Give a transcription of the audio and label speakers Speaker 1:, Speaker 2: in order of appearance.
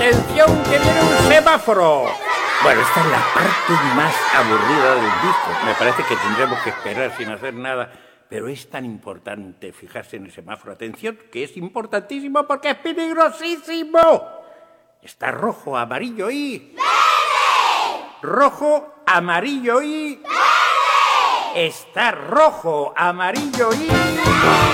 Speaker 1: ¡Atención, que viene un semáforo! Bueno, esta es la parte más aburrida del disco. Me parece que tendremos que esperar sin hacer nada. Pero es tan importante fijarse en el semáforo. Atención, que es importantísimo porque es peligrosísimo. Está rojo, amarillo y... ¡verde! Rojo, amarillo y... ¡verde! Está rojo, amarillo y... ¡verde!